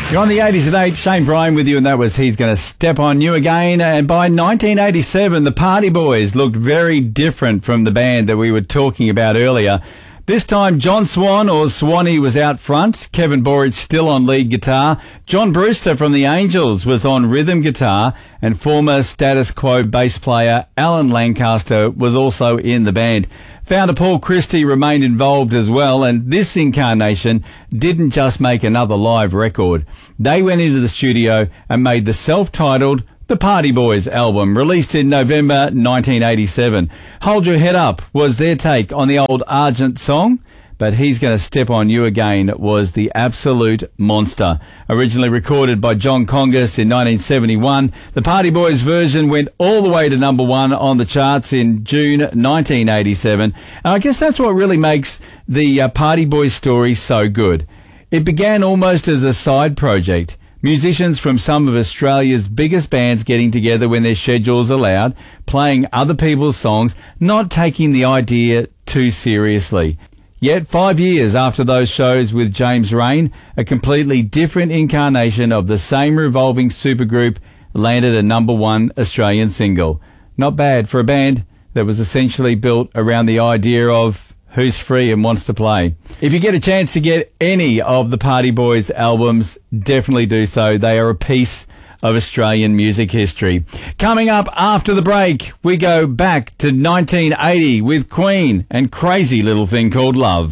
You're on the 80s at 8. Shane Bryan with you, and that was He's Gonna Step On You Again. And by 1987, the Party Boys looked very different from the band that we were talking about earlier. This time, John Swan, or Swanee, was out front. Kevin Borich still on lead guitar. John Brewster from the Angels was on rhythm guitar. And former Status Quo bass player Alan Lancaster was also in the band. Founder Paul Christie remained involved as well, and this incarnation didn't just make another live record. They went into the studio and made the self-titled The Party Boys album, released in November 1987. Hold Your Head Up was their take on the old Argent song, but He's Gonna Step On You Again was the absolute monster. Originally recorded by John Congas in 1971, the Party Boys version went all the way to number one on the charts in June 1987. And I guess that's what really makes the Party Boys story so good. It began almost as a side project. Musicians from some of Australia's biggest bands getting together when their schedules allowed, playing other people's songs, not taking the idea too seriously. Yet 5 years after those shows with James Rain, a completely different incarnation of the same revolving supergroup landed a number one Australian single. Not bad for a band that was essentially built around the idea of who's free and wants to play. If you get a chance to get any of the Party Boys albums, definitely do so. They are a piece of Australian music history. Coming up after the break, we go back to 1980 with Queen and Crazy Little Thing Called Love.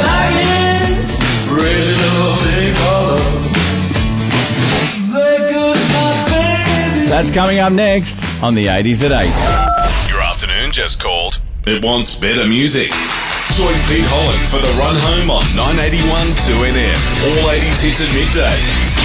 That's coming up next on the 80s at 8. Your afternoon just called. It wants better music. Join Pete Holland for the run home on 981 2NM. All 80s hits at midday.